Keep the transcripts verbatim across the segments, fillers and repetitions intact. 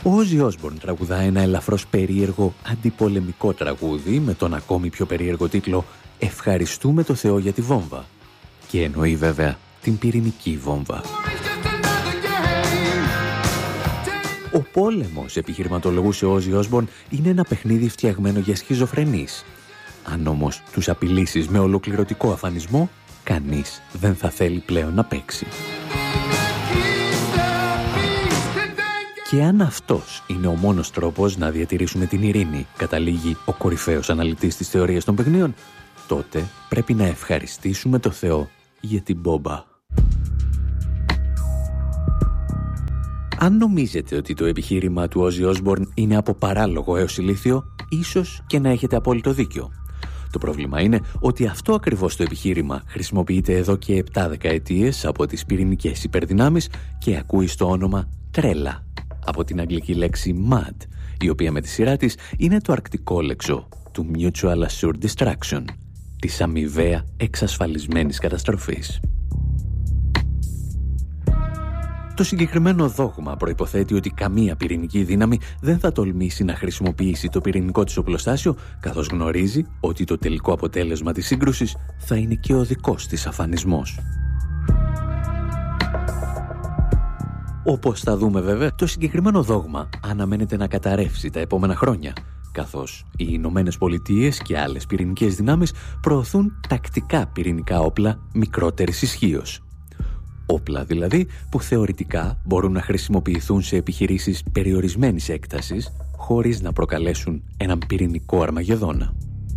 Ο Όζι Όσμπορν τραγουδά ένα ελαφρώς περίεργο αντιπολεμικό τραγούδι με τον ακόμη πιο περίεργο τίτλο «Ευχαριστούμε το Θεό για τη βόμβα». Και εννοεί βέβαια την πυρηνική βόμβα. Ο πόλεμος, επιχειρηματολογούσε ο Όζι Όσμπορν, είναι ένα παιχνίδι φτιαγμένο για σχιζοφρενείς. Αν όμως τους απειλήσεις με ολοκληρωτικό αφανισμό, κανείς δεν θα θέλει πλέον να παίξει. Και αν αυτός είναι ο μόνος τρόπος να διατηρήσουμε την ειρήνη, καταλήγει ο κορυφαίος αναλυτής της θεωρίας των παιχνίων, τότε πρέπει να ευχαριστήσουμε το Θεό για την μπόμπα. Αν νομίζετε ότι το επιχείρημα του Όζι Όσμπορν είναι από παράλογο έως ηλίθιο, ίσως και να έχετε απόλυτο δίκιο. Το πρόβλημα είναι ότι αυτό ακριβώς το επιχείρημα χρησιμοποιείται εδώ και επτά δεκαετίες από τις πυρηνικές υπερδυνάμεις και ακούει στο όνομα τρέλα, από την αγγλική λέξη mad, η οποία με τη σειρά της είναι το αρκτικό λέξο του Mutual Assured Destruction, της αμοιβαία εξασφαλισμένης καταστροφής. Το συγκεκριμένο δόγμα προϋποθέτει ότι καμία πυρηνική δύναμη δεν θα τολμήσει να χρησιμοποιήσει το πυρηνικό της οπλοστάσιο, καθώς γνωρίζει ότι το τελικό αποτέλεσμα της σύγκρουσης θα είναι και ο δικός της αφανισμός. Όπως θα δούμε βέβαια, το συγκεκριμένο δόγμα αναμένεται να καταρρεύσει τα επόμενα χρόνια, καθώς οι Ηνωμένες Πολιτείες και άλλες πυρηνικές δυνάμεις προωθούν τακτικά πυρηνικά όπλα μικρότερης ισχύως. Όπλα δηλαδή που θεωρητικά μπορούν να χρησιμοποιηθούν σε επιχειρήσεις περιορισμένης έκτασης χωρίς να προκαλέσουν έναν πυρηνικό αρμαγεδόνα.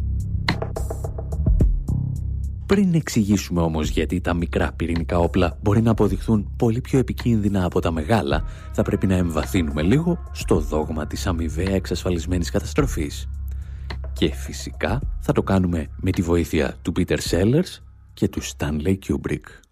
Πριν εξηγήσουμε όμως γιατί τα μικρά πυρηνικά όπλα μπορεί να αποδειχθούν πολύ πιο επικίνδυνα από τα μεγάλα, θα πρέπει να εμβαθύνουμε λίγο στο δόγμα της αμοιβαία εξασφαλισμένης καταστροφής. Και φυσικά θα το κάνουμε με τη βοήθεια του Peter Sellers και του Stanley Kubrick.